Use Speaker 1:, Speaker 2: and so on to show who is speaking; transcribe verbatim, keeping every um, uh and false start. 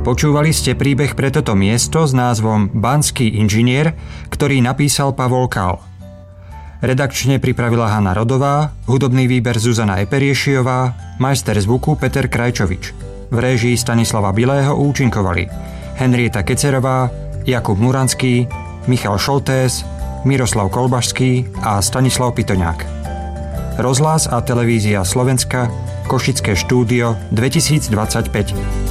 Speaker 1: Počúvali ste príbeh pre toto miesto s názvom Banský inžinier, ktorý napísal Pavol Kál. Redakčne pripravila Hana Rodová, hudobný výber Zuzana Eperiešiová, majster zvuku Peter Krajčovič. V réžii Stanislava Bilého účinkovali Henrieta Kecerová, Jakub Muranský, Michal Šoltés, Miroslav Kolbašský a Stanislav Pitoňák. Rozhlas a televízia Slovenska, Košické štúdio dvetisícdvadsaťpäť.